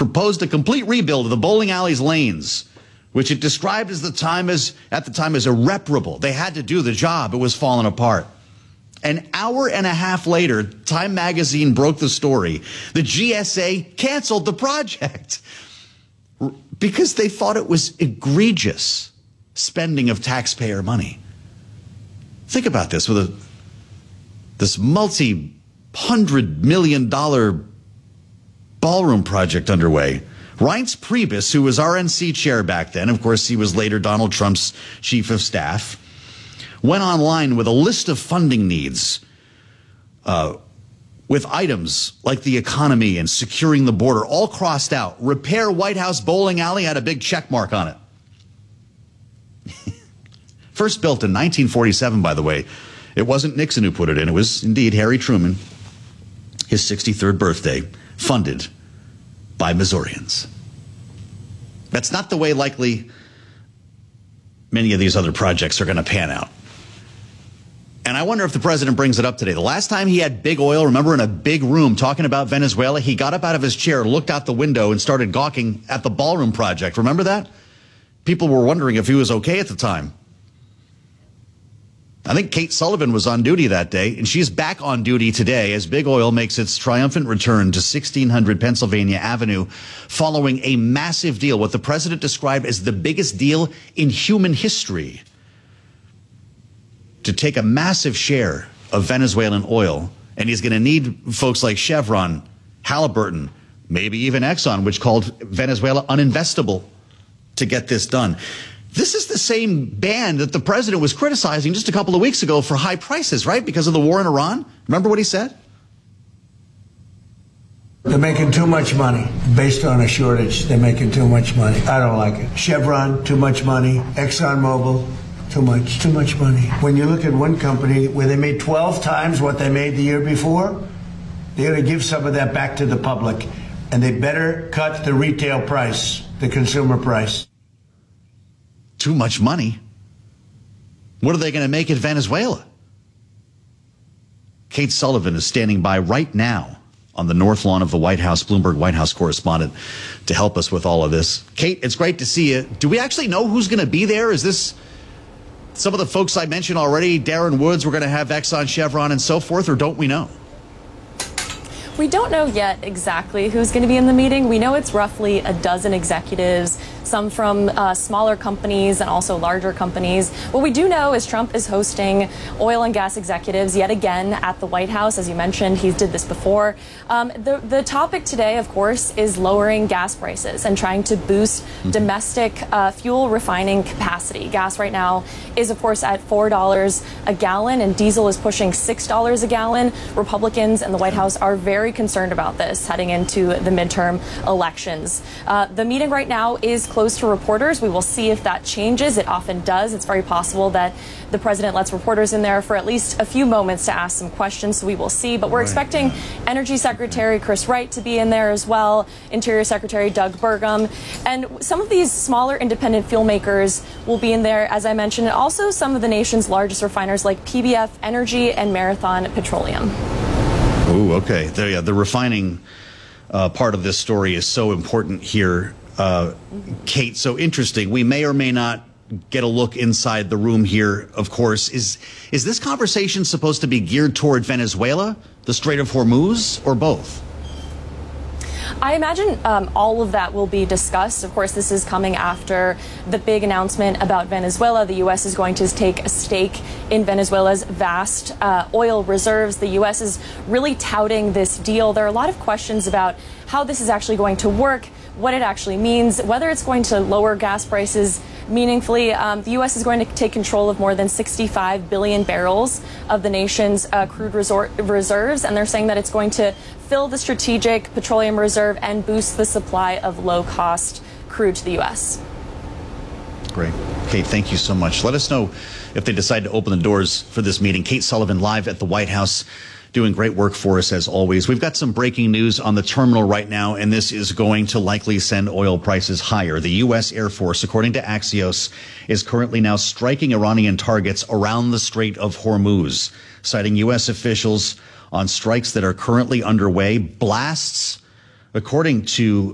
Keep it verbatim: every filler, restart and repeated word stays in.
proposed a complete rebuild of the bowling alley's lanes, which it described as the time as at the time as irreparable. They had to do the job. It was falling apart. An hour and a half later, Time magazine broke the story. The G S A canceled the project because they thought it was egregious spending of taxpayer money. Think about this, with a, this multi-hundred million dollar ballroom project underway. Reince Priebus, who was R N C chair back then, of course he was later Donald Trump's chief of staff, went online with a list of funding needs uh, with items like the economy and securing the border all crossed out. Repair White House bowling alley had a big check mark on it. First built in nineteen forty-seven, by the way. It wasn't Nixon who put it in. It was indeed Harry Truman, his sixty-third birthday, funded by Missourians. That's not the way likely many of these other projects are going to pan out. And I wonder if the president brings it up today. The last time he had big oil, remember, in a big room talking about Venezuela, he got up out of his chair, looked out the window, and started gawking at the ballroom project. Remember that? People were wondering if he was okay at the time. I think Kate Sullivan was on duty that day, and she's back on duty today as Big Oil makes its triumphant return to sixteen hundred Pennsylvania Avenue following a massive deal, what the president described as the biggest deal in human history, to take a massive share of Venezuelan oil. And he's going to need folks like Chevron, Halliburton, maybe even Exxon, which called Venezuela uninvestable, to get this done. This is the same band that the president was criticizing just a couple of weeks ago for high prices, right? Because of the war in Iran. Remember what he said? They're making too much money based on a shortage. They're making too much money. I don't like it. Chevron, too much money. ExxonMobil, too much, too much money. When you look at one company where they made twelve times what they made the year before, they're going to give some of that back to the public. And they better cut the retail price, the consumer price. Too much money? What are they going to make at Venezuela? Kate Sullivan is standing by right now on the north lawn of the White House, Bloomberg White House correspondent, to help us with all of this. Kate, it's great to see you. Do we actually know who's going to be there? Is this some of the folks I mentioned already? Darren Woods, we're going to have Exxon, Chevron, and so forth, or don't we know? We don't know yet exactly who's going to be in the meeting. We know it's roughly a dozen executives, some from uh, smaller companies and also larger companies. What we do know is Trump is hosting oil and gas executives yet again at the White House. As you mentioned, he did this before. Um, the, the topic today, of course, is lowering gas prices and trying to boost mm-hmm. domestic uh, fuel refining capacity. Gas right now is, of course, at four dollars a gallon, and diesel is pushing six dollars a gallon. Republicans and the White House are very concerned about this heading into the midterm elections. Uh, the meeting right now is closed to reporters. We will see if that changes. It often does. It's very possible that the president lets reporters in there for at least a few moments to ask some questions, so we will see. But we're right, expecting yeah. Energy Secretary Chris Wright to be in there as well, Interior Secretary Doug Burgum, and some of these smaller independent fuel makers will be in there, as I mentioned, and also some of the nation's largest refiners like P B F Energy and Marathon Petroleum. Ooh, okay. The, yeah, the refining uh, part of this story is so important here, uh, Kate. So interesting. We may or may not get a look inside the room here, of course. Is, is this conversation supposed to be geared toward Venezuela, the Strait of Hormuz, or both? I imagine um, all of that will be discussed. Of course, this is coming after the big announcement about Venezuela. The U S is going to take a stake in Venezuela's vast uh, oil reserves. The U S is really touting this deal. There are a lot of questions about how this is actually going to work, what it actually means, whether it's going to lower gas prices meaningfully. Um, the U S is going to take control of more than sixty-five billion barrels of the nation's uh, crude resort reserves, and they're saying that it's going to fill the strategic petroleum reserve and boost the supply of low-cost crude to the U S. Great. Kate, thank you so much. Let us know if they decide to open the doors for this meeting. Kate Sullivan live at the White House, doing great work for us as always. We've got some breaking news on the terminal right now, and this is going to likely send oil prices higher. The U S Air Force, according to Axios, is currently now striking Iranian targets around the Strait of Hormuz, citing U S officials on strikes that are currently underway. Blasts, according to